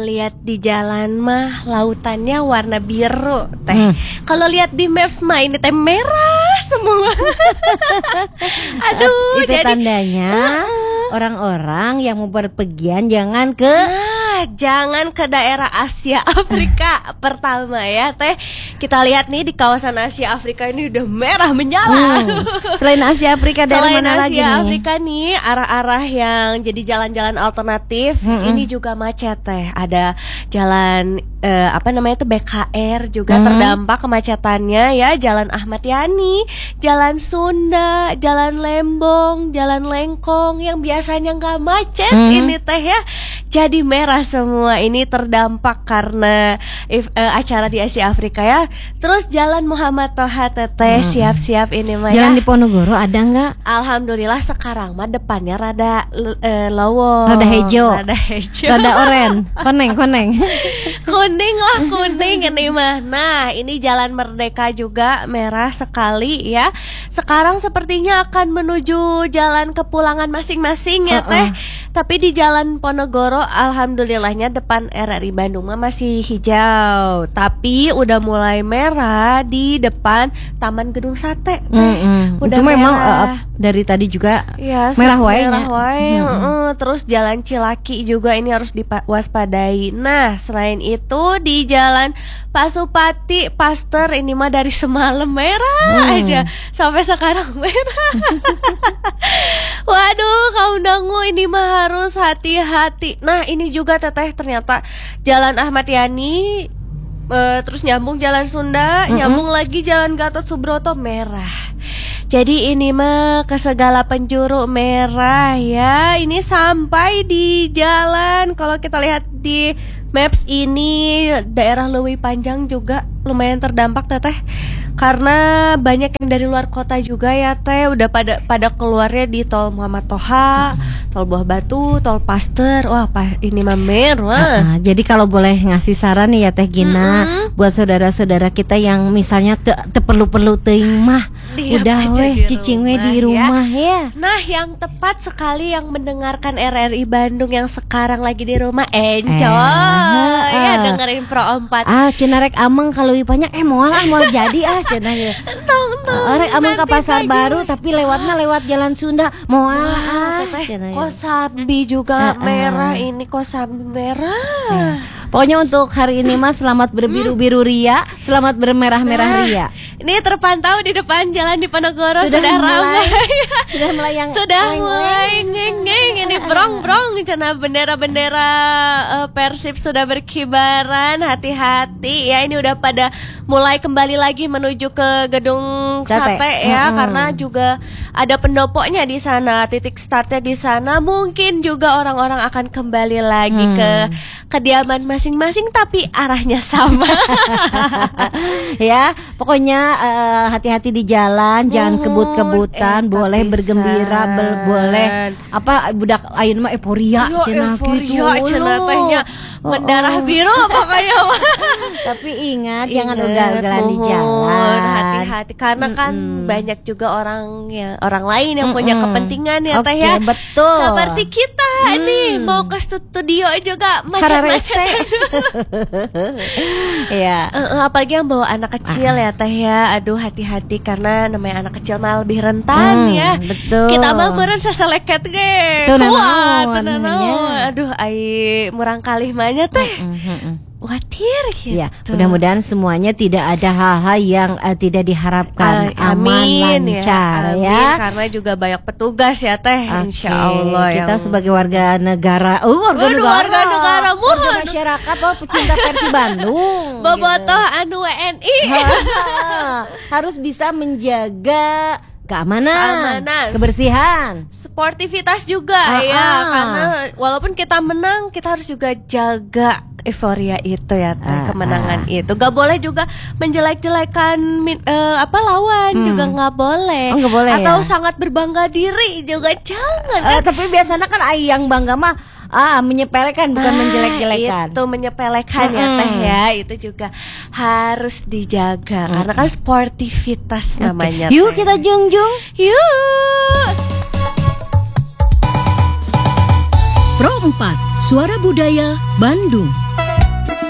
lihat di jalan mah lautannya warna biru teh. Kalau lihat di maps mah ini teh merah semua. Aduh, itu jadi tandanya orang-orang yang mau berpergian jangan ke jangan ke daerah Asia Afrika pertama ya teh. Kita lihat nih di kawasan Asia Afrika ini udah merah menyala. Selain Asia Afrika dari Selain mana Asia lagi nih? Afrika nih arah-arah yang jadi jalan-jalan alternatif ini juga macet teh. Ada jalan apa namanya itu BKR juga terdampak kemacetannya ya. Jalan Ahmad Yani, Jalan Sunda, Jalan Lembong, Jalan Lengkong yang biasanya nggak macet ini teh ya jadi merah semua. Ini terdampak karena acara di Asia Afrika ya. Terus Jalan Muhammad Toha teteh siap-siap ini mah Jalan ya. di Ponorogo ada nggak? Alhamdulillah sekarang mah depannya rada lowo, Rada hijau, rada oren, koneng. kuning lah kuning ini mah. Nah ini Jalan Merdeka juga merah sekali ya. Sekarang sepertinya akan menuju jalan kepulangan masing-masing ya teh. Tapi di Jalan Ponorogo alhamdulillahnya depan RRI Bandung mah masih hijau. Tapi udah mulai merah di depan Taman Gedung Sate teh. Udah itu memang dari dari tadi juga ya, merah wae. Terus Jalan Cilaki juga ini harus diwaspadai. Nah selain itu di Jalan Pasupati Pasteur ini mah dari semalam merah aja sampai sekarang merah. Waduh kaum dangu ini mah harus hati-hati. Nah ini juga teteh ternyata Jalan Ahmad Yani terus nyambung Jalan Sunda, nyambung lagi Jalan Gatot Subroto merah. Jadi ini mah ke segala penjuru merah ya. Ini sampai di jalan, kalau kita lihat di maps ini daerah Leuwi Panjang juga lumayan terdampak teteh. Karena banyak yang dari luar kota juga ya teh udah pada keluarnya di tol Muhammad Toha, tol Buah Batu, tol Pasteur. Wah, ini mah merah. Jadi kalau boleh ngasih saran nih ya Teh Gina buat saudara-saudara kita yang misalnya perlu teuing mah udah weh cicing we di rumah ya. Nah, yang tepat sekali yang mendengarkan RRI Bandung yang sekarang lagi di rumah enjoy ya dengerin Pro 4. Cenah rek ameng kalau ipanya moal jadi cenah ya. Rek ameng ke Pasar Baru tapi lewatnya lewat Jalan Sunda moal cenah ya. Kosambi juga merah ini Kosambi merah. Pokoknya untuk hari ini mas selamat berbiru-biru ria, selamat bermerah-merah ria. Ini terpantau di depan jalan di Ponorogo sudah ramai. Sudah melayang. Sudah mulai ngeng-ngeng ini brong-brong cenah bendera-bendera Persib sudah berkibaran. Hati-hati ya, ini udah pada mulai kembali lagi menuju ke gedung sate ya, karena juga ada pendopoknya di sana, titik startnya di sana. Mungkin juga orang-orang akan kembali lagi ke kediaman masing-masing tapi arahnya sama. Ya, pokoknya hati-hati di jalan, jangan kebut-kebutan, boleh bergembira, boleh apa budak ayeuna mah euforia cenah gitu. Cenah tehnya mendarah biru pokoknya. Tapi ingat jangan ugal-ugalan di jalan. Hati-hati karena kan banyak juga orang lain yang punya kepentingan ya teh ya. Betul. Seperti kita nih mau ke studio juga macet-macet. Iya. Apalagi yang bawa anak kecil ya teh ya. Aduh hati-hati karena namanya anak kecil mah lebih rentan ya. Betul. Kita mah meureun saseleket ge. Kuat. Aduh ai murang kalih mahnya teh. Khawatir gitu. Ya, mudah-mudahan semuanya tidak ada hal-hal yang tidak diharapkan. Aman, lancar amin, ya. Karena juga banyak petugas ya teh. Insya Allah kita sebagai warga negara, warga masyarakat, pecinta Persib Bandung, bobotoh anu WNI harus bisa menjaga keamanan, kebersihan, sportivitas juga ya. Karena walaupun kita menang, kita harus juga jaga euforia itu ya kemenangan itu. Gak boleh juga menjelek-jelekan lawan juga gak boleh. Gak boleh atau ya? Sangat berbangga diri juga jangan. Tapi biasanya kan yang bangga mah menyepelekan bukan menjelek-jelekan. Itu menyepelekan ya teh ya. Itu juga harus dijaga karena kan sportivitas namanya. Yuk kita jungjung. Yuk. Pro 4 Suara Budaya Bandung.